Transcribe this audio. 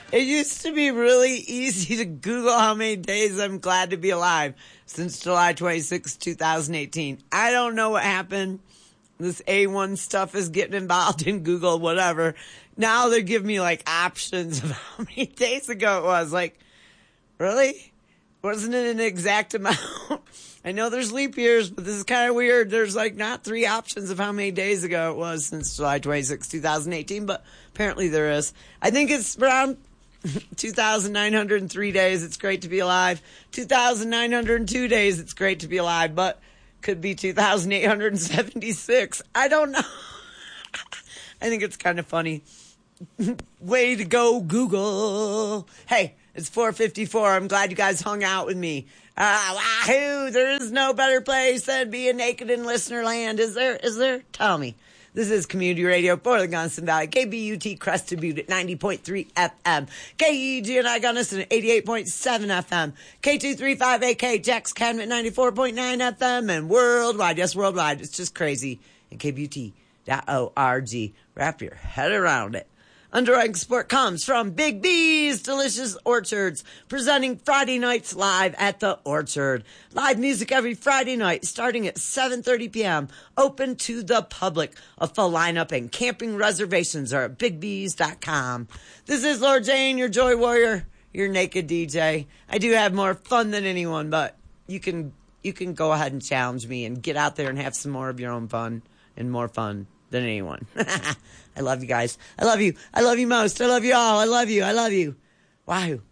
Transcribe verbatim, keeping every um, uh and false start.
It used to be really easy to Google how many days I'm glad to be alive since July twenty-sixth, twenty eighteen. I don't know what happened. This A one stuff is getting involved in Google, whatever. Now they give me like options of how many days ago it was. Like, really? Wasn't it an exact amount? I know there's leap years, but this is kind of weird. There's like not three options of how many days ago it was since July twenty-sixth, twenty eighteen, but apparently there is. I think it's around two thousand nine hundred three days. It's great to be alive. two thousand nine hundred two days. It's great to be alive, but could be two thousand eight hundred seventy-six. I don't know. I think it's kind of funny. Way to go, Google. Hey, it's four fifty-four. I'm glad you guys hung out with me. Uh, wahoo, there is no better place than being naked in listener land. Is there? Is there? Tell me. This is Community Radio for the Gunnison Valley. K B U T Crested Butte at ninety point three F M. K E G and I Gunnison at eighty-eight point seven F M. K two thirty-five A K Jack's Cadman at ninety-four point nine F M. And worldwide, yes, worldwide. It's just crazy. And K B U T dot org. Wrap your head around it. Underwriting support comes from Big B's Delicious Orchards, presenting Friday nights live at the Orchard. Live music every Friday night, starting at seven thirty p.m., open to the public. A full lineup and camping reservations are at big b's dot com. This is Lord Jane, your joy warrior, your naked D J. I do have more fun than anyone, but you can you can go ahead and challenge me and get out there and have some more of your own fun and more fun than anyone. I love you guys. I love you. I love you most. I love you all. I love you. I love you. Wow.